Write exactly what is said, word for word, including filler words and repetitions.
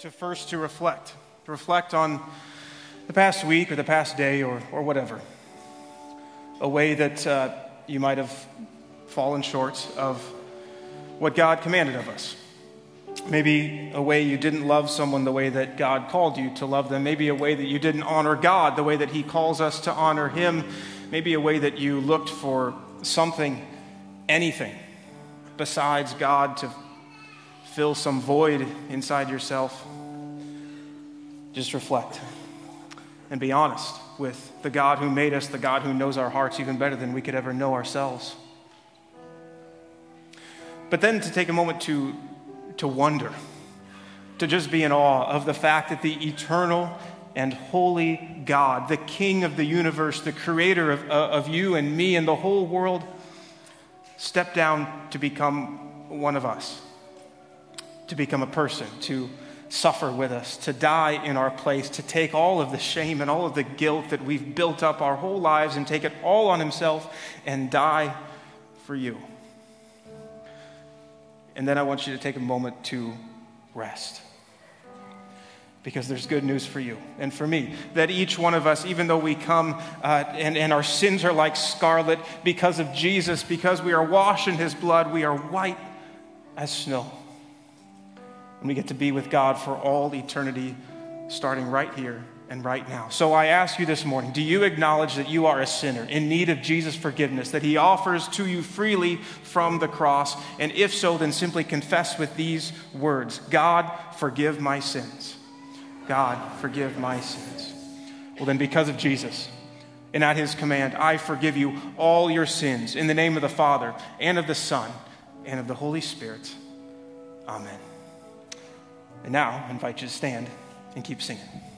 to first to reflect, to reflect on the past week or the past day or, or whatever, a way that uh, you might have fallen short of what God commanded of us. Maybe a way you didn't love someone the way that God called you to love them. Maybe a way that you didn't honor God the way that He calls us to honor Him. Maybe a way that you looked for something, anything, besides God to fill some void inside yourself. Just reflect and be honest with the God who made us, the God who knows our hearts even better than we could ever know ourselves. But then to take a moment to, to wonder, to just be in awe of the fact that the eternal and holy God, the King of the universe, the creator of, uh, of you and me and the whole world, stepped down to become one of us, to become a person, to suffer with us, to die in our place, to take all of the shame and all of the guilt that we've built up our whole lives and take it all on Himself and die for you. And then I want you to take a moment to rest. Because there's good news for you and for me, that each one of us, even though we come uh, and, and our sins are like scarlet, because of Jesus, because we are washed in His blood, we are white as snow. And we get to be with God for all eternity, starting right here and right now. So I ask you this morning, do you acknowledge that you are a sinner in need of Jesus' forgiveness, that He offers to you freely from the cross? And if so, then simply confess with these words: God, forgive my sins. God, forgive my sins. Well, then, because of Jesus and at His command, I forgive you all your sins in the name of the Father and of the Son and of the Holy Spirit. Amen. And now, I invite you to stand and keep singing.